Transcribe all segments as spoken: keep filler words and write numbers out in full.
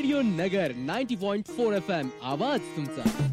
Radio नगर नव्वद point चार F M आवाज तुमचा.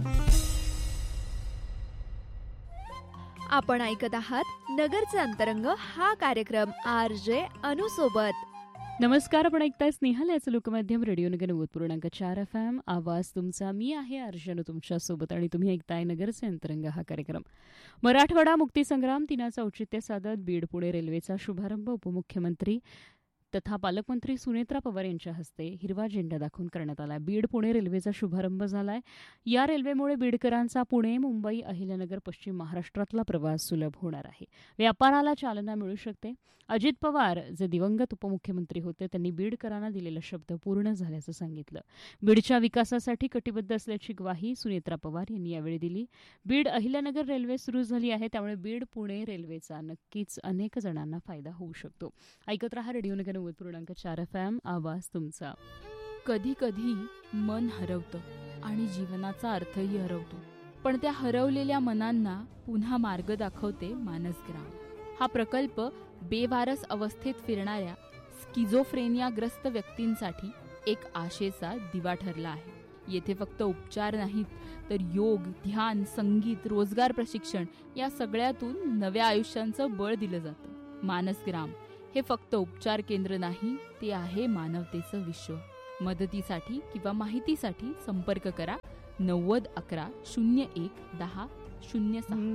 आपण ऐकत आहात नगरचे अंतरंग हा कार्यक्रम आर जे अनु सोबत. नमस्कार, आपण ऐकताय स्नेहल याचं लोकमाध्यम रेडिओ नगर नव्वद पूर्णांक चार एफ एम आवाज तुमचा. मी आहे अर्जन तुमच्या सोबत आणि तुम्ही ऐकताय नगरचे अंतरंग हा कार्यक्रम. मराठवाडा मुक्तीसंग्राम दिनाचं औचित्य साधत बीड पुणे रेल्वेचा शुभारंभ उपमुख्यमंत्री तथा पालकमंत्री सुनेत्रा पवार यांच्या हस्ते हिरवा झेंडा दाखवून करण्यात आला. बीड पुणे रेल्वेचा शुभारंभ झालाय. या रेल्वेमुळे बीडकरांचा पुणे, मुंबई, अहिल्यानगर, पश्चिम महाराष्ट्रातला प्रवास सुलभ होणार आहे. व्यापाराला चालना मिळू शकते. अजित पवार जे दिवंगत उपमुख्यमंत्री होते त्यांनी बीडकरांना दिलेला शब्द पूर्ण झाल्याचं सांगितलं. बीडच्या विकासासाठी कटिबद्ध असल्याची ग्वाही सुनेत्रा पवार यांनी यावेळी दिली. बीड अहिल्यानगर रेल्वे सुरू झाली आहे, त्यामुळे बीड पुणे रेल्वेचा नक्कीच अनेक जणांना फायदा होऊ शकतो. ऐकत रहा रेडिओ नगर नव्वद पूर्णांक चार एफ एम आवाज तुमचा. कधी कधी मन हरवतं आणि जीवनाचा अर्थही हरवतो, पण त्या हरवलेल्या मनांना पुन्हा मार्ग दाखवते मानसग्राम. हा प्रकल्प बेवारस अवस्थेत फिरणाऱ्या स्किझोफ्रेनियाग्रस्त व्यक्तींसाठी एक आशेचा दिवा ठरला आहे. येथे फक्त उपचार नाहीत तर योग, ध्यान, संगीत, रोजगार प्रशिक्षण या सगळ्यातून नव्या आयुष्यांचं बळ दिलं जातं. मानसग्राम हे फक्त उपचार केंद्र नाही, ते आहे मानवतेचं विश्व. मदतीसाठी किंवा माहितीसाठी संपर्क करा नव्वद अकरा शून्य एक दहा शून्य सहा.